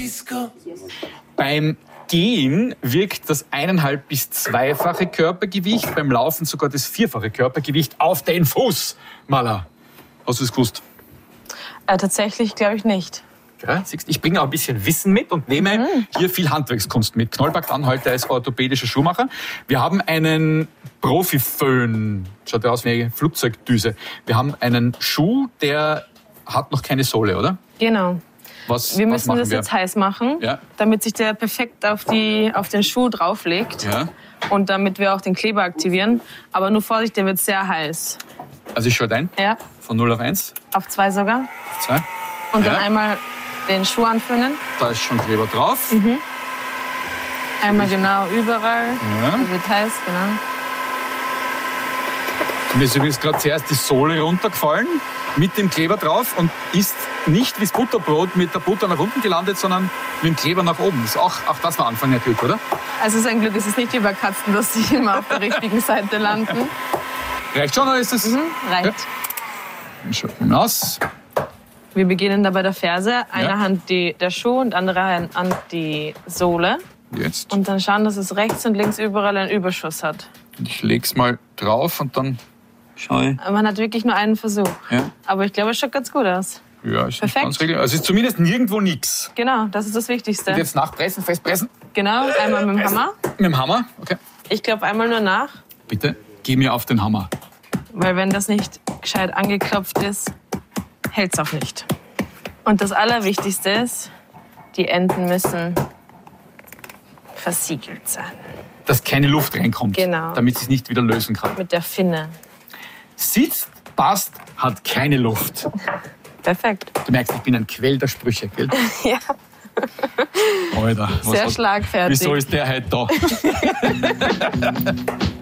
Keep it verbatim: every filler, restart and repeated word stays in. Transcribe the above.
Disco. Beim Gehen wirkt das eineinhalb bis zweifache Körpergewicht, beim Laufen sogar das vierfache Körpergewicht auf den Fuß. Mala, hast du das gewusst? Äh, tatsächlich glaube ich nicht. Ja, siehst, ich bringe auch ein bisschen Wissen mit und nehme mhm. hier viel Handwerkskunst mit. Knoll packt an heute als orthopädischer Schuhmacher. Wir haben einen Profi-Föhn, schaut ja aus wie eine Flugzeugdüse. Wir haben einen Schuh, der hat noch keine Sohle, oder? Genau. Was, wir was müssen machen das wir? jetzt heiß machen, ja. damit sich der perfekt auf, die, auf den Schuh drauflegt. Ja. Und damit wir auch den Kleber aktivieren. Aber nur Vorsicht, der wird sehr heiß. Also ich schalte ein? Ja. Von null auf eins? Auf zwei sogar. Auf zwei. Und ja. dann einmal den Schuh anfüllen. Da ist schon Kleber drauf. Mhm. Einmal genau überall. Ja. Der wird heiß, genau. Mir ist übrigens gerade zuerst die Sohle runtergefallen mit dem Kleber drauf und ist nicht wie das Butterbrot mit der Butter nach unten gelandet, sondern mit dem Kleber nach oben. Das ist auch, auch das war Anfang der Glück, oder? Also es ist ein Glück, es ist nicht wie bei Katzen, dass sie immer auf der richtigen Seite landen. Reicht schon, oder ist das? Mhm, reicht. Ja. Dann schalten wir aus. Wir beginnen da bei der Ferse. Eine ja. Hand die, der Schuh und andere Hand die Sohle. Jetzt. Und dann schauen, dass es rechts und links überall einen Überschuss hat. Ich leg's mal drauf und dann schaue ich. Man hat wirklich nur einen Versuch. Ja. Aber ich glaube, es schaut ganz gut aus. Ja, ist perfekt. Ganz regelmäßig. Also ist zumindest nirgendwo nichts. Genau, das ist das Wichtigste. Und jetzt nachpressen, festpressen? Genau, einmal mit dem Hammer. Mit dem Hammer? Okay. Ich klopfe einmal nur nach. Bitte, geh mir auf den Hammer. Weil wenn das nicht gescheit angeklopft ist, hält es auch nicht. Und das Allerwichtigste ist, die Enden müssen versiegelt sein. Dass keine Luft reinkommt, genau. damit sie es nicht wieder lösen kann. Mit der Finne. Sitzt, passt, hat keine Luft. Perfekt. Du merkst, ich bin ein Quell der Sprüche, gell? Ja. Alter, was Sehr hat, schlagfertig. Wieso ist der heute da?